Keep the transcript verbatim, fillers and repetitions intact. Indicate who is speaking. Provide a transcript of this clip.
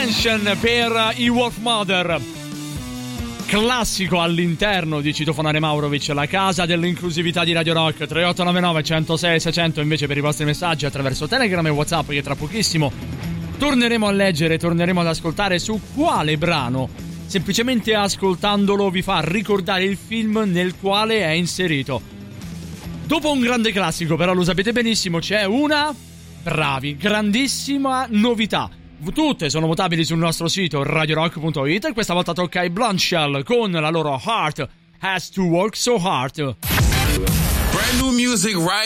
Speaker 1: Attention per i Wolfmother, classico all'interno di Citofonare Maurovic, la casa dell'inclusività di Radio Rock. Tre otto nove nove uno zero sei sei zero zero invece per i vostri messaggi attraverso Telegram e WhatsApp, che tra pochissimo torneremo a leggere, torneremo ad ascoltare. Su quale brano, semplicemente ascoltandolo, vi fa ricordare il film nel quale è inserito. Dopo un grande classico, però lo sapete benissimo, c'è una, bravi, grandissima novità. Tutte sono votabili sul nostro sito radio rock punto it e questa volta tocca ai Blunt Shell con la loro Heart Has to Work So Hard.
Speaker 2: Brand new music right